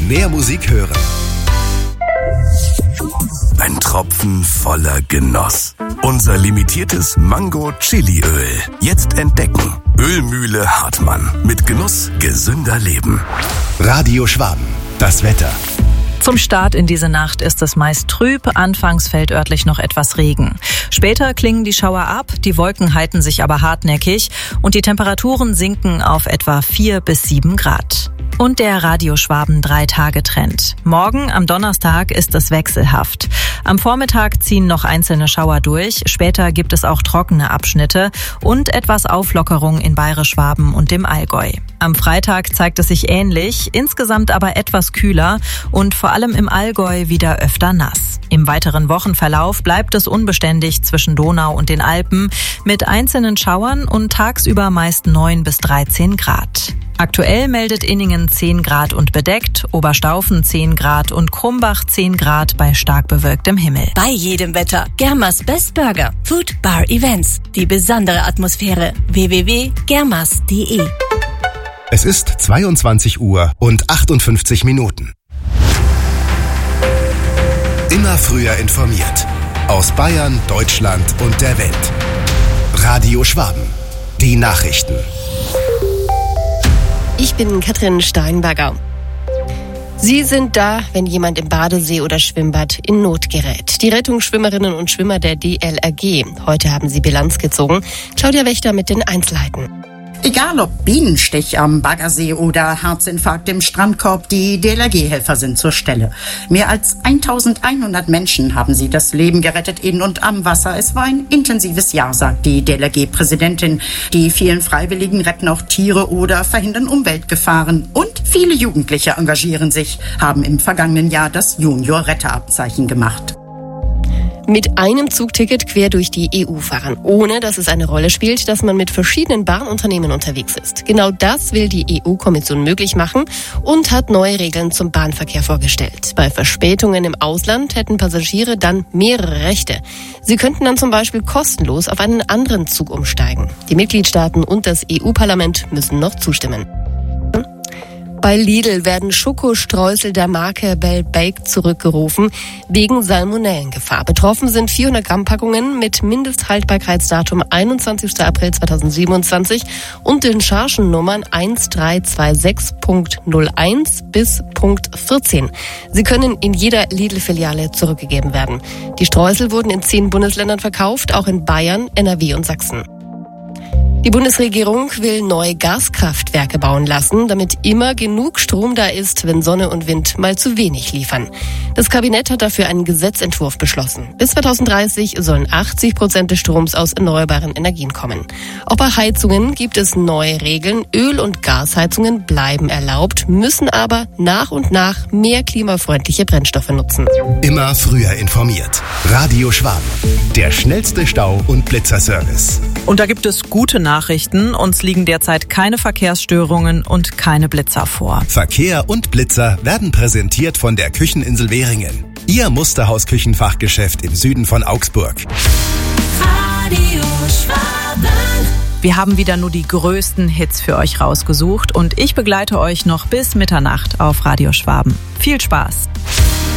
mehr Musik hören. Ein Tropfen voller Genuss. Unser limitiertes Mango-Chili-Öl. Jetzt entdecken. Ölmühle Hartmann. Mit Genuss gesünder Leben. Radio Schwaben. Das Wetter. Zum Start in diese Nacht ist es meist trüb, anfangs fällt örtlich noch etwas Regen. Später klingen die Schauer ab, die Wolken halten sich aber hartnäckig und die Temperaturen sinken auf etwa 4 bis 7 Grad. Und der Radio Schwaben 3-Tage-Trend. Morgen am Donnerstag ist es wechselhaft. Am Vormittag ziehen noch einzelne Schauer durch, später gibt es auch trockene Abschnitte und etwas Auflockerung in Bayerisch-Schwaben und dem Allgäu. Am Freitag zeigt es sich ähnlich, insgesamt aber etwas kühler und vor allem im Allgäu wieder öfter nass. Im weiteren Wochenverlauf bleibt es unbeständig zwischen Donau und den Alpen mit einzelnen Schauern und tagsüber meist 9 bis 13 Grad. Aktuell meldet Inningen 10 Grad und bedeckt, Oberstaufen 10 Grad und Krumbach 10 Grad bei stark bewölktem Himmel. Bei jedem Wetter. Germas Best Burger. Food, Bar, Events. Die besondere Atmosphäre. www.germas.de. Es ist 22 Uhr und 58 Minuten. Immer früher informiert. Aus Bayern, Deutschland und der Welt. Radio Schwaben. Die Nachrichten. Ich bin Katrin Steinberger. Sie sind da, wenn jemand im Badesee oder Schwimmbad in Not gerät. Die Rettungsschwimmerinnen und Schwimmer der DLRG. Heute haben sie Bilanz gezogen. Claudia Wächter mit den Einzelheiten. Egal ob Bienenstich am Baggersee oder Herzinfarkt im Strandkorb, die DLRG-Helfer sind zur Stelle. Mehr als 1100 Menschen haben sie das Leben gerettet in und am Wasser. Es war ein intensives Jahr, sagt die DLRG-Präsidentin. Die vielen Freiwilligen retten auch Tiere oder verhindern Umweltgefahren. Und viele Jugendliche engagieren sich, haben im vergangenen Jahr das Junior-Retterabzeichen gemacht. Mit einem Zugticket quer durch die EU fahren, ohne dass es eine Rolle spielt, dass man mit verschiedenen Bahnunternehmen unterwegs ist. Genau das will die EU-Kommission möglich machen und hat neue Regeln zum Bahnverkehr vorgestellt. Bei Verspätungen im Ausland hätten Passagiere dann mehrere Rechte. Sie könnten dann zum Beispiel kostenlos auf einen anderen Zug umsteigen. Die Mitgliedstaaten und das EU-Parlament müssen noch zustimmen. Bei Lidl werden Schokostreusel der Marke Bell Baked zurückgerufen wegen Salmonellengefahr. Betroffen sind 400 Gramm Packungen mit Mindesthaltbarkeitsdatum 21. April 2027 und den Chargennummern 1326.01 bis Punkt 14. Sie können in jeder Lidl-Filiale zurückgegeben werden. Die Streusel wurden in 10 Bundesländern verkauft, auch in Bayern, NRW und Sachsen. Die Bundesregierung will neue Gaskraftwerke bauen lassen, damit immer genug Strom da ist, wenn Sonne und Wind mal zu wenig liefern. Das Kabinett hat dafür einen Gesetzentwurf beschlossen. Bis 2030 sollen 80% des Stroms aus erneuerbaren Energien kommen. Auch bei Heizungen gibt es neue Regeln. Öl- und Gasheizungen bleiben erlaubt, müssen aber nach und nach mehr klimafreundliche Brennstoffe nutzen. Immer früher informiert. Radio Schwaben. Der schnellste Stau- und Blitzerservice. Und da gibt es gute Nachrichten. Uns liegen derzeit keine Verkehrsstörungen und keine Blitzer vor. Verkehr und Blitzer werden präsentiert von der Kücheninsel Währingen. Ihr Musterhaus-Küchenfachgeschäft im Süden von Augsburg. Radio Schwaben. Wir haben wieder nur die größten Hits für euch rausgesucht und ich begleite euch noch bis Mitternacht auf Radio Schwaben. Viel Spaß!